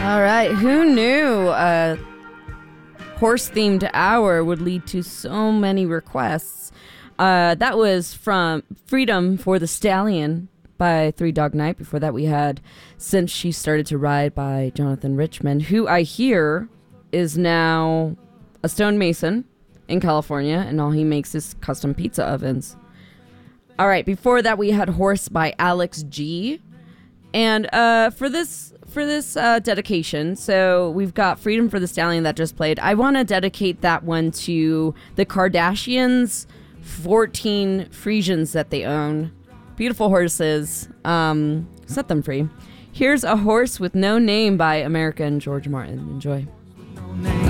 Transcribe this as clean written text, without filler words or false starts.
All right, who knew a horse-themed hour would lead to so many requests? That was from Freedom for the Stallion by Three Dog Night. Before that, we had Since She Started to Ride by Jonathan Richman, who I hear is now a stonemason in California, and all he makes is custom pizza ovens. All right, before that, we had Horse by Alex G. And for this dedication, so we've got Freedom for the Stallion that just played. I want to dedicate that one to the Kardashians' 14 Friesians that they own. Beautiful horses. Set them free. Here's A Horse with No Name by America and George Martin. Enjoy.